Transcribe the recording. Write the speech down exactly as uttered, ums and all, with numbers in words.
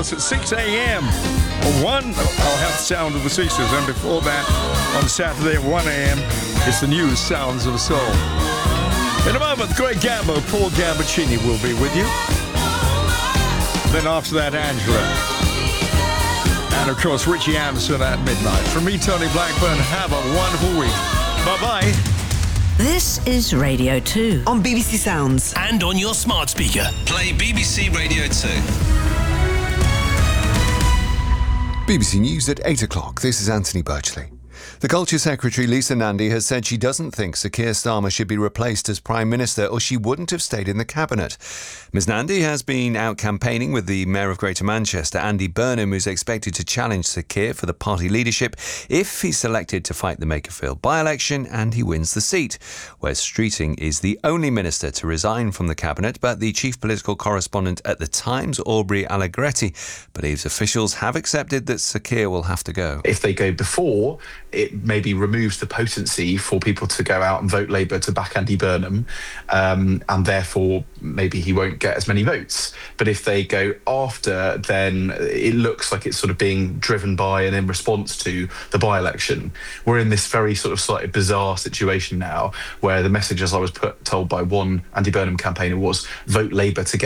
course, at six a.m. or one, I'll have the Sound of the Sixers. And before that, on Saturday at one a.m., it's the new Sounds of Soul. In a moment, Greg Gambo, Paul Gambaccini will be with you. Then after that, Angela. And of course, Richie Anderson at midnight. From me, Tony Blackburn, have a wonderful week. Bye-bye. This is Radio two. On B B C Sounds. And on your smart speaker. Play B B C Radio two. B B C News at eight o'clock. This is Anthony Birchley. The Culture Secretary, Lisa Nandy, has said she doesn't think Sir Keir Starmer should be replaced as Prime Minister or she wouldn't have stayed in the Cabinet. Ms Nandy has been out campaigning with the Mayor of Greater Manchester, Andy Burnham, who's expected to challenge Sir Keir for the party leadership if he's selected to fight the Makerfield by-election and he wins the seat. Wes Streeting is the only minister to resign from the Cabinet, but the chief political correspondent at The Times, Aubrey Allegretti, believes officials have accepted that Sir Keir will have to go. If they go before, it maybe removes the potency for people to go out and vote Labour to back Andy Burnham, um, and therefore maybe he won't get as many votes. But if they go after, then it looks like it's sort of being driven by and in response to the by-election. We're in this very sort of slightly bizarre situation now where the message, as I was put, told by one Andy Burnham campaigner, was vote Labour to get